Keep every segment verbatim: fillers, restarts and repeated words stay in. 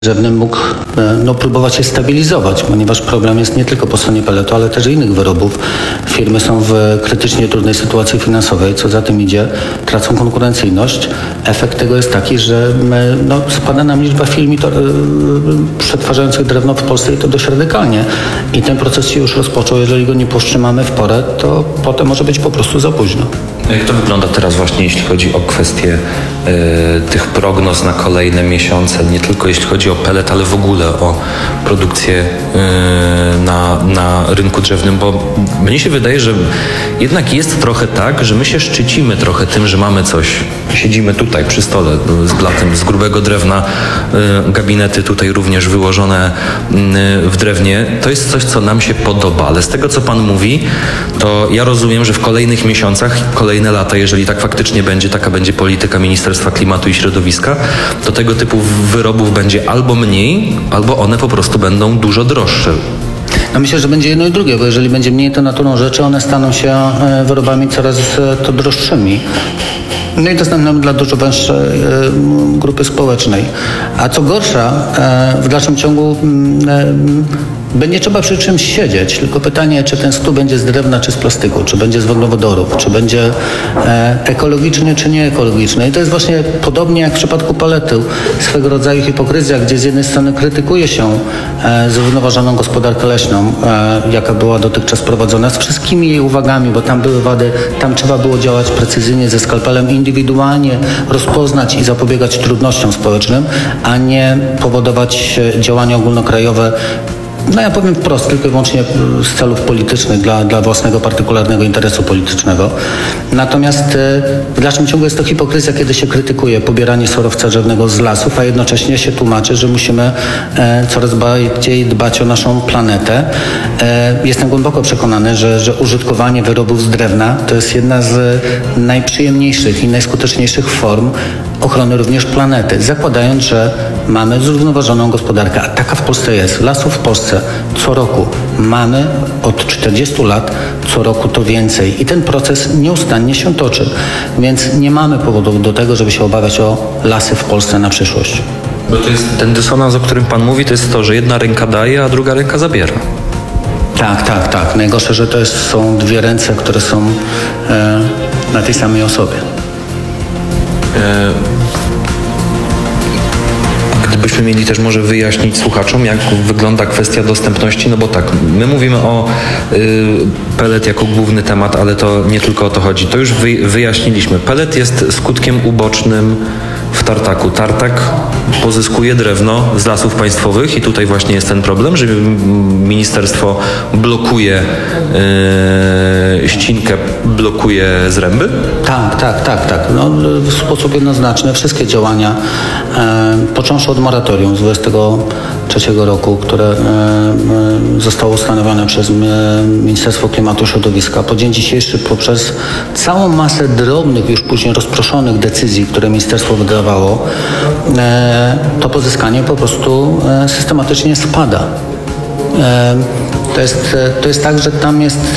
drzewnym mógł no, próbować się stabilizować, ponieważ problem jest nie tylko po stronie peletu, ale też innych wyrobów. Firmy są w krytycznie trudnej sytuacji finansowej, co za tym idzie, tracą konkurencyjność. Efekt tego jest taki, że my, no, spada nam liczba firm to, yy, przetwarzających drewno w Polsce i to dość radykalnie. I ten proces się już rozpoczął. Jeżeli go nie powstrzymamy w porę, to potem może być po prostu za późno. Jak to wygląda teraz właśnie, jeśli chodzi o kwestię y, tych prognoz na kolejne miesiące, nie tylko jeśli chodzi o pelet, ale w ogóle o produkcję y, na, na rynku drzewnym, bo mnie się wydaje, że jednak jest trochę tak, że my się szczycimy trochę tym, że mamy coś. Siedzimy tutaj przy stole z blatem z grubego drewna, y, gabinety tutaj również wyłożone y, w drewnie. To jest coś, co nam się podoba, ale z tego, co Pan mówi, to ja rozumiem, że w kolejnych miesiącach, kolejnych lata, jeżeli tak faktycznie będzie, taka będzie polityka Ministerstwa Klimatu i Środowiska, to tego typu wyrobów będzie albo mniej, albo one po prostu będą dużo droższe. No myślę, że będzie jedno i drugie, bo jeżeli będzie mniej, to naturą rzeczy one staną się wyrobami coraz to droższymi. No i dostępnym dla dużo węższej grupy społecznej. A co gorsza, w dalszym ciągu będzie trzeba przy czymś siedzieć, tylko pytanie, czy ten stół będzie z drewna, czy z plastyku, czy będzie z węglowodorów, czy będzie ekologiczny, czy nie ekologiczny. I to jest właśnie podobnie jak w przypadku paletu, swego rodzaju hipokryzja, gdzie z jednej strony krytykuje się zrównoważoną gospodarkę leśną, jaka była dotychczas prowadzona, z wszystkimi jej uwagami, bo tam były wady, tam trzeba było działać precyzyjnie ze skalpelem, indywidualnie rozpoznać i zapobiegać trudnościom społecznym, a nie powodować działania ogólnokrajowe. No ja powiem wprost, tylko i wyłącznie z celów politycznych, dla, dla własnego partykularnego interesu politycznego. Natomiast w dalszym ciągu jest to hipokryzja, kiedy się krytykuje pobieranie surowca drzewnego z lasów, a jednocześnie się tłumaczy, że musimy e, coraz bardziej dbać o naszą planetę. E, jestem głęboko przekonany, że, że użytkowanie wyrobów z drewna to jest jedna z najprzyjemniejszych i najskuteczniejszych form ochrony również planety, zakładając, że mamy zrównoważoną gospodarkę, a taka w Polsce jest. Lasów w Polsce co roku mamy od czterdziestu lat, co roku to więcej i ten proces nieustannie się toczy, więc nie mamy powodów do tego, żeby się obawiać o lasy w Polsce na przyszłość. Bo to jest ten dysonans, o którym Pan mówi, to jest to, że jedna ręka daje, a druga ręka zabiera. Tak, tak, tak. Najgorsze, że to jest, są dwie ręce, które są e, na tej samej osobie. Gdybyśmy mieli też może wyjaśnić słuchaczom, jak wygląda kwestia dostępności, no bo tak, my mówimy o y, pelet jako główny temat, ale to nie tylko o to chodzi. To już wy, wyjaśniliśmy. Pelet jest skutkiem ubocznym w tartaku. Tartak pozyskuje drewno z lasów państwowych i tutaj właśnie jest ten problem, że ministerstwo blokuje yy, ścinkę, blokuje zręby? Tak, tak, tak, tak. No, w sposób jednoznaczny wszystkie działania, e, począwszy od moratorium z dwudziestego trzeciego roku, które e, e, zostało ustanowione przez e, Ministerstwo Klimatu i Środowiska, po dzień dzisiejszy poprzez całą masę drobnych, już później rozproszonych decyzji, które ministerstwo wydawało, e, to pozyskanie po prostu e, systematycznie spada. E, To jest, to jest tak, że tam jest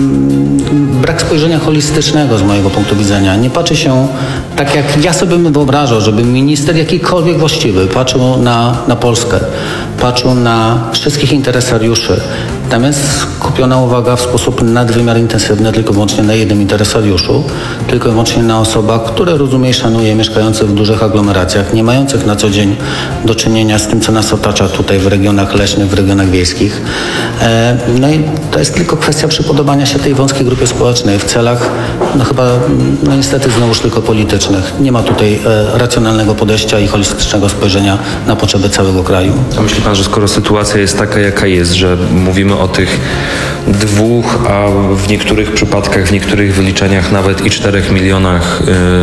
brak spojrzenia holistycznego z mojego punktu widzenia. Nie patrzy się tak, jak ja sobie bym wyobrażał, żeby minister jakikolwiek właściwy patrzył na, na Polskę, patrzył na wszystkich interesariuszy. Tam jest skupiona uwaga w sposób nadwymiar intensywny tylko i wyłącznie na jednym interesariuszu, tylko i wyłącznie na osobach, które rozumie i szanuje, mieszkających w dużych aglomeracjach, nie mających na co dzień do czynienia z tym, co nas otacza tutaj w regionach leśnych, w regionach wiejskich. No i to jest tylko kwestia przypodobania się tej wąskiej grupie społecznej w celach, no chyba, no niestety znowuż tylko politycznych. Nie ma tutaj e, racjonalnego podejścia i holistycznego spojrzenia na potrzeby całego kraju. A myśli Pan, że skoro sytuacja jest taka, jaka jest, że mówimy o tych dwóch, a w niektórych przypadkach, w niektórych wyliczeniach nawet i czterech milionach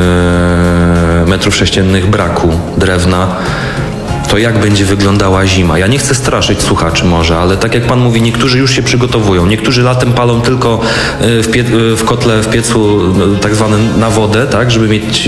yy, metrów sześciennych braku drewna, to jak będzie wyglądała zima? Ja nie chcę straszyć słuchaczy może, ale tak jak Pan mówi, niektórzy już się przygotowują. Niektórzy latem palą tylko w, pie- w kotle, w piecu tak zwane na wodę, tak, żeby mieć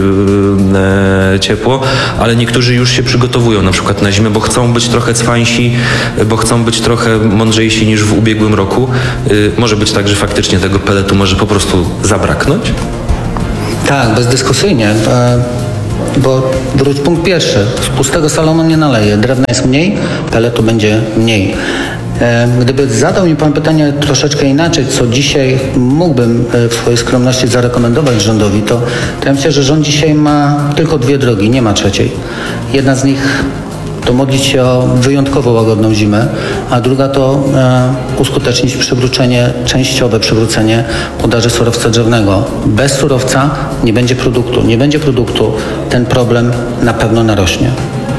e, ciepło, ale niektórzy już się przygotowują na przykład na zimę, bo chcą być trochę cwańsi, bo chcą być trochę mądrzejsi niż w ubiegłym roku. E, może być tak, że faktycznie tego peletu może po prostu zabraknąć? Tak, bezdyskusyjnie. E- Bo wróć punkt pierwszy. Z pustego salonu nie naleje. Drewna jest mniej, peletu będzie mniej. E, Gdyby zadał mi pan pytanie troszeczkę inaczej, co dzisiaj mógłbym e, w swojej skromności zarekomendować rządowi, to, to ja myślę, że rząd dzisiaj ma tylko dwie drogi, nie ma trzeciej. Jedna z nich to modlić się o wyjątkowo łagodną zimę, a druga to e, uskutecznić przywrócenie, częściowe przywrócenie podaży surowca drzewnego. Bez surowca nie będzie produktu. Nie będzie produktu, ten problem na pewno narośnie.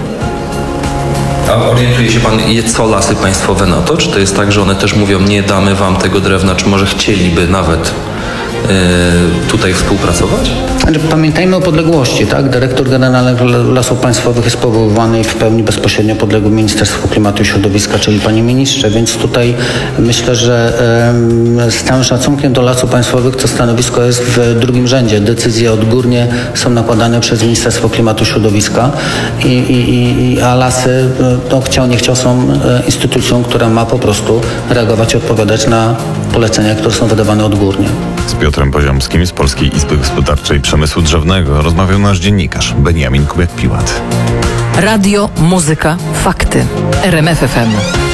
A orientuje się pan, co Lasy Państwowe na to? Czy to jest tak, że one też mówią, nie damy wam tego drewna, czy może chcieliby nawet yy, tutaj współpracować? Znaczy, pamiętajmy o podległości, tak? Dyrektor Generalny Lasów Państwowych jest powoływany i w pełni bezpośrednio podległy Ministerstwu Klimatu i Środowiska, czyli panie ministrze, więc tutaj myślę, że e, z całym szacunkiem do Lasów Państwowych to stanowisko jest w drugim rzędzie. Decyzje odgórnie są nakładane przez Ministerstwo Klimatu i Środowiska, i, i, i, a Lasy, no, chciał nie chciał, są instytucją, która ma po prostu reagować i odpowiadać na polecenia, które są wydawane odgórnie. Z Piotrem Poziomskim z Polskiej Izby Gospodarczej Przemysłu Drzewnego rozmawiał nasz dziennikarz Beniamin Kubiak-Piłat. Radio, muzyka, fakty. R M F F M.